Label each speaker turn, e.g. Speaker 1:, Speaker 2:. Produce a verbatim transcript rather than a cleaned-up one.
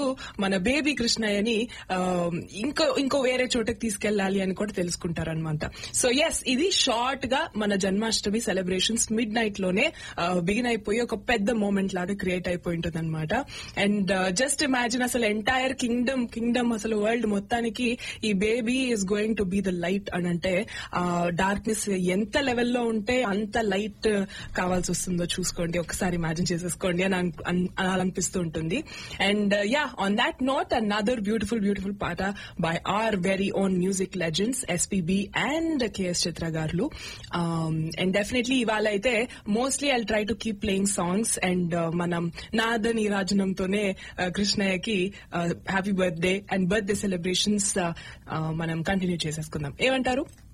Speaker 1: మన బేబీ కృష్ణయ్యని ఇంకో ఇంకో వేరే చోటకి తీసుకెళ్లాలి అని కూడా తెలుసుకుంటారనమాట. సో ఎస్, ఇది షార్ట్ గా మన జన్మాష్టమి సెలబ్రేషన్స్ మిడ్ నైట్ లోనే బిగిన్ అయిపోయి ఒక పెద్ద మూమెంట్ లాగా క్రియేట్ అయిపోయి ఉంటుంది అనమాట. అండ్ జస్ట్ ఇమాజిన్, అసలు ఎంటైర్ కింగ్డమ్ కింగ్డమ్ అసలు వరల్డ్ మొత్తానికి ఈ baby is going to be the light అని అంటే డార్క్నెస్ ఎంత లెవెల్లో ఉంటే అంత లైట్ కావాల్సి వస్తుందో చూసుకోండి, ఒకసారి ఇమాజిన్ చేసేసుకోండి అని అనిపిస్తూ ఉంటుంది. And yeah, on that note another beautiful beautiful పాట by are very own music legends SPB and KS చిత్ర గారు. అండ్ డెఫినెట్లీ ఇవాళ అయితే mostly I try to keep playing songs and మనం నాద నీరాజనంతోనే కృష్ణయ్యకి happy birthday and birthday celebrations మనం continue చేసేసుకుందాం. ఏమంటారు?